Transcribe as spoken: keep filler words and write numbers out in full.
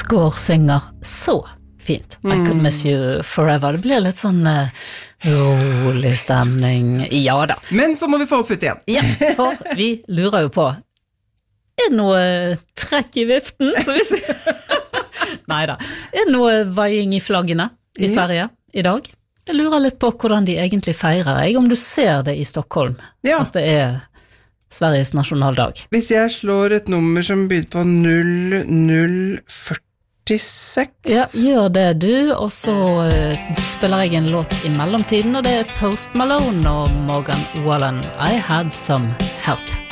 Skaar synger så fint. I could miss you forever. Det blir litt sånn uh, rolig stemning. Ja da. Men så må vi få opp futt igjen. Ja, for vi lurer jo på, er det noe trekk i viften? Så vi sier. Neida. Er det noe veiing i flaggene i Sverige i dag? Jeg lurer litt på hvordan de egentlig feirer. Jeg, om du ser det i Stockholm, Ja. at det er Sveriges nasjonaldag. Hvis jeg slår et nummer som begynner på null null førtiseks Ja, gjør det du, og så uh, spiller jeg en låt i mellomtiden, og det er Post Malone og Morgan Wallen. I had some help.